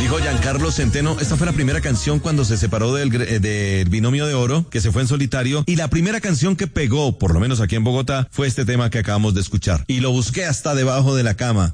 Dijo Giancarlo Centeno, esta fue la primera canción cuando se separó del Binomio de Oro, que se fue en solitario, y la primera canción que pegó, por lo menos aquí en Bogotá, fue este tema que acabamos de escuchar. Y lo busqué hasta debajo de la cama.